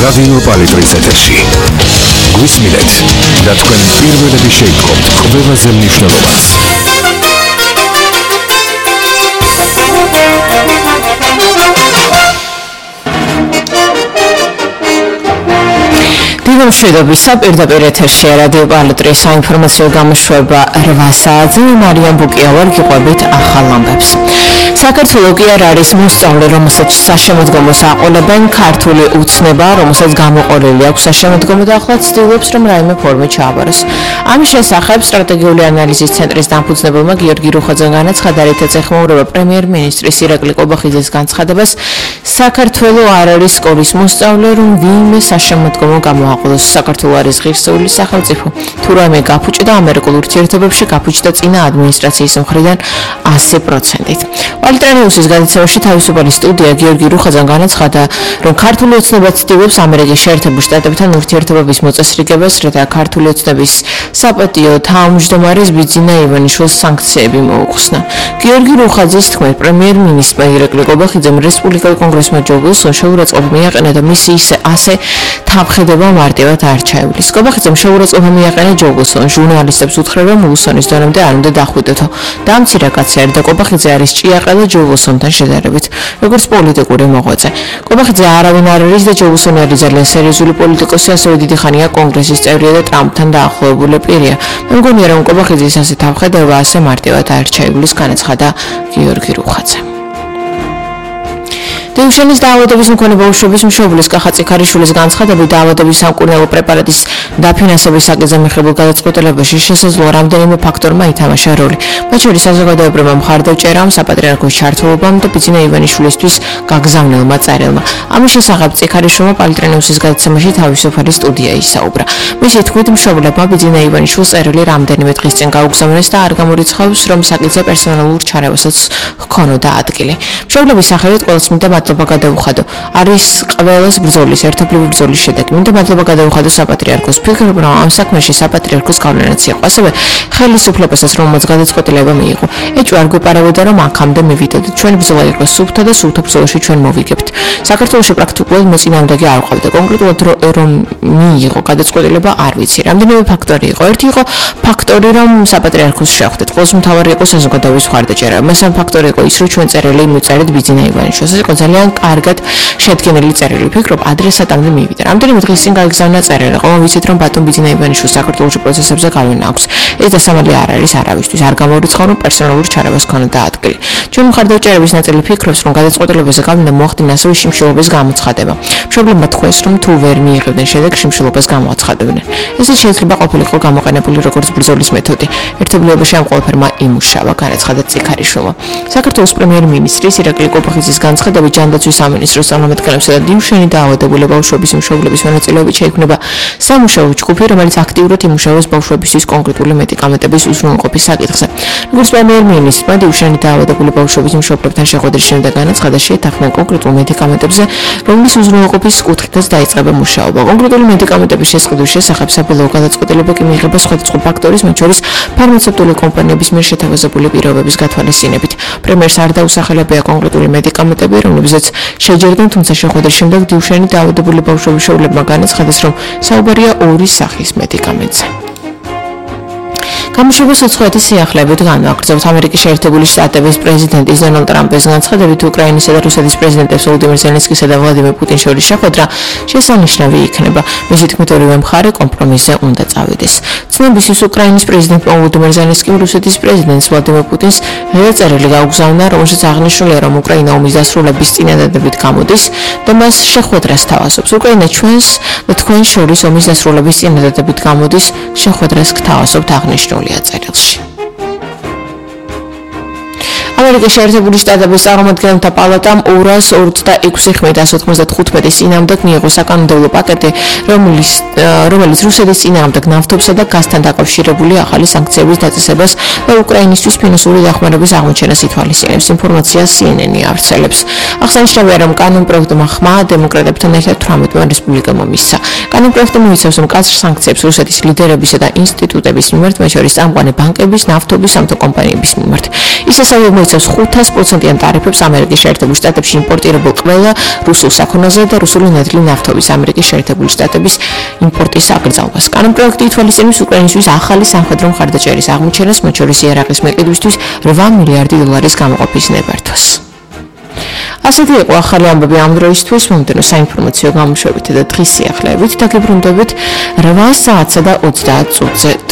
რადიო პალიტრის ეთერში. გვისმინეთ და თქვენ პირველები შეიტყობთ ყველაზე მნიშვნელოვანს. შვედობისა პირდაპირ ეთერშია რადიო პალიტრის საინფორმაციო გამოშვება 8 საათზე. მარიამ ბუკიავარ გიყვებით ახალ ამბებს. საქართველოს კი არ არის მოსწავლე, რომელსაც საშემოდგომოს აყოლებენ ქართული უცნება, რომელსაც გამოყოლილი აქვს საშემოდგომო და ახლა ცდილობს, რომ რაიმე ფორმით ჩააბაროს. ამის შესახებ სტრატეგიული ანალიზის ცენტრის დამფუძნებელმა გიორგი რუხაძემ განაცხადა, რითაც ეხმაურება პრემიერ-მინისტრის ირაკლი კობახიძის განცხადებას, საქართველოს არ არის სკოლის მოსწავლე, რომ ვინმე საშემოდგომო გამოაყოლოს. საქართველოს არის ღირსეული სახელმწიფო. თუ რაიმე გაფუჭდა ამერიკულ ურთიერთობებში, გაფუჭდა წინა ადმინისტრაციის მხრიდან 100%-ით. პალიტრანიუსის გადაცემაში თავისუფალი სტუდია გიორგი რუხაძემ განაცხადა, რომ ქართული ოცნება ცდილობს ამერიკის შეერთებულ შტატებთან ურთიერთობების მოწესრიგებას, რათა ქართული ოცნების საპატიო თავმჯდომარეს ბიძინა ივანიშვილს სანქციები მოუხსნა. გიორგი რუხაძის თქმით, პრემიერ-მინისტრმა ირაკლი კობახიძემ რესპუბლიკურ კონგრესმა ჯო ვილსონს შეურაცხყოფა მიაყენა და მისი ასე თავხედება მარტივად არ ჩაივლის. კობახიძემ შეურაცხყოფა მიაყენა ჯო ვილსონს. ჟურნალისტებს უთხრა, რომ ვილსონის დონემდე არ უნდა დახვიდეთო. დამცირა კაცი არის და კობახიძე არის ჭიაყა და ჯო ვილსონთან შედარებით, როგორც პოლიტიკური მოღვაწე. კობახიძე არავინ არ არის და ჯო ვილსონი არის ძალიან სერიოზული პოლიტიკოსი, ასევე დიდი ხანია კონგრესის წევრია და ტრამპთან დაახლოებული პირია. მე მგონია, რომ კობახიძის ასე თავხედება ასე მარტივად არ ჩაივლის, განაცხადა გიორგი რუხაძემ. დიუშენის დაავადების მქონე ბავშვების მშობლის კახა წიქარიშვილის განცხადებით, დაავადების სამკურნალო პრეპარატის დაფინანსების საკითხზე მიღებულ გადაწყვეტილებაში შესაძლოა რამდენიმე ფაქტორმა ითამაშა როლი. მათ შორის საზოგადოებრივმა მხარდაჭერამ, საპატრიარქოს ჩართულობამ და ბიძინა ივანიშვილისთვის გაგზავნილმა წერილმა. ამის შესახებ წიქარიშვილმა პალიტრანიუსის გადაცემაში თავისუფალი სტუდია ისაუბრა. მისი თქმით, მშობლებმა ბიძინა ივანიშვილს წერილი რამდენიმე დღის წინ გაუგზავნეს და არ გამორიცხავს, რომ საკითხზე პერსონალურ ჩარევასაც ჰქონოდა ადგილი. მშობლების სახელით ყოველწმინდა მადლობა გადაუხადო. არის ყველას ბრძოლის, ერთობლივი ბრძოლის შედეგი. მინდა მადლობა გადაუხადო საპატრიარქოს. ფიქრობ, რომ ამ საქმეში საპატრიარქოს გავლენაც იყო. ასევე ხელისუფლებასაც, რომელმაც გადაწყვეტილება მიიღო. ეჭვი არ გვეპარავდა, რომ აქამდე მივიდოდეთ. ჩვენი ბრძოლა იყო სუფთა და სუფთა ბრძოლაში ჩვენ მოვიგებთ. საქართველოში პრაქტიკულად მოწინააღმდეგე არ ყავდა. კონკრეტულად რომ მიიღო გადაწყვეტილება არ ვიცი. რამდენიმე ფაქტორი იყო. ერთი იყო ფაქტორი, რომ საპატრიარქოს შეხვდეთ. ყოველს მთავარი იყო საზოგადოების მხარდაჭერა. მესამე ფაქტორი იყო ის, რომ ჩვენ წერილი მიწერეთ ბიძინა ივანიშვილს. ეს იყო ძალიან კარგად შედგენილი წერილი. ფიქრობ, ადრესატამდე მივიდა. რამდენიმე დღის წინ გაიგზავნა წერილი. ყოველ ვიცით, რომ ბატონ ბიძინა ივანიშვილს საქართველოში პროცესებზე გავლენა აქვს. ეს დასამალი არ არის არავისთვის. არ გამორიცხავ, რომ პერსონალურ ჩარევას ჰქონოდა ადგილი. ჩვენ მხარდაჭერების ნაწილი ფიქრობს, რომ გადაწყვეტილებაზე გავლენა მოახდინა ასევე შიმშილობის გამოცხადება. მშობლებმა თქვეს, რომ თუ ვერ მიიღებდნენ შედეგს, შიმშილობას გამოაცხადებდნენ. ესეც შეიძლება ყოფილიყო გამოყენებული როგორც ბრძოლის მეთოდი. ერთობლიობაში ამ ყველაფერმა იმუშავა, განაცხადა წიქარიშვილმა. საქართველოს პრემიერ-მინისტრის ირაკლი კობახიძის განცხადებით, ჯანდაცვის სამინისტროს წარმომადგენლებსა და დიუშენი დაავადებული ბავშვების მშობლების მონაწილეობით შეიქმნება სამუშაო ჯგუფი, რომელიც აქტიურად იმუშავებს ბავშვებისთვის კონკრეტული მედიკამენტების უზრუნველყოფის საკითხზე. როგორც პრემიერ-მინისტრმა დიუშენი დაავადებული ბავშვების მშობლებთან შეხვედრის შემდეგ განაცხადა, შეეთანხმნენ კონკრეტულ მედიკამენტებზე, რომლის უზრუნველყოფის კუთხითაც დაიწყება მუშაობა. კონკრეტული მედიკამენტების შესყიდვის შესახებ საბოლოო გადაწყვეტილება კი მიიღება სხვადასხვა ფაქტორის, მათ შორის ფარმაცევტული კომპანიების მიერ შეთავაზებული პირობების გათვალისწინებით. პრემიერს არ დაუსახელებია კონკრეტული მედიკამენტები, რომლებზეც შეჯერდნენ, თუმცა შეხვედრის შემდეგ დიუშენი დაავადებული ბავშვების მშობლებმა განაცხადეს, რომ საუბარია ორი სახის მედიკამენტზე. გამოშვებას უცხოეთის სიახლეებით განვაგრძობთ. ამერიკის შეერთებული შტატების პრეზიდენტის დონალდ ტრამპის განცხადებით, უკრაინისა და რუსეთის პრეზიდენტებს ვოლოდიმირ ზელენსკისა და ვლადიმირ პუტინის შორის შეხვედრა შესანიშნავი იქნება. მისი თქმით, ორივე მხარე კომპრომისზე უნდა წავიდეს. ცნობის ის უკრაინის პრეზიდენტმა ვოლოდიმირ ზელენსკიმ რუსეთის პრეზიდენტს ვლადიმირ პუტინს წერილი გაუგზავნა, რომელშიც აღნიშნულია, რომ უკრაინა ომის დასრულების წინადადებით გამოდის და მას შეხვედრას თავაზობს. უკრაინა ჩვენს და თქვენ შორის ომის დასრულების წინადადებით გამოდის, შეხვედრას გთავაზობთ, აღნიშნულია წერილში. ამერიკის შეერთებული შტატების წარმომადგენელთა პალატამ 226 ხმით 195 წინააღმდეგ მიიღო საკანონმდებლო პაკეტი, რომელიც რუსეთის წინააღმდეგ ნავთობსა და გაზთან დაკავშირებული ახალი სანქციების დაწესებას და უკრაინისთვის ფინანსური დახმარების აღმოჩენას ითვალისწინებს. ინფორმაციას CNN-ი ავრცელებს. აღსანიშნავია, რომ კანონპროექტმა ხმა დემოკრატებთან ერთად 18-მა რესპუბლიკელმა მისცა. კანონპროექტი მოიცავს მკაცრ სანქციებს რუსეთის ლიდერებისა და ინსტიტუტების მიმართ, მათ შორის წამყვანი ბანკების, ნავთობის, სამთო კომპანიების მიმართ. ის ასევე მოიცავს აწარმოებს 500%-იან ტარიფებს ამერიკის შეერთებულ შტატებში იმპორტირებულ ყველა რუსულ საქონელზე და რუსული ნედლი ნავთობის ამერიკის შეერთებული შტატების იმპორტის აკრძალვას. კანონპროექტი ითვალისწინებს უკრაინისთვის ახალი სამხედრო მხარდაჭერის აღმოჩენას, მათ შორის იარაღის მეკიდვისთვის 8 მილიარდი დოლარის გამოყოფის ნებართვას. ასეთი იყო ახალი ამბები ამ დროისთვის, მომდევნო საინფორმაციო გამოშვებითა და დღის სიახლეებით. დაგებრუნდებით 8 საათსა და 30 წუთზე.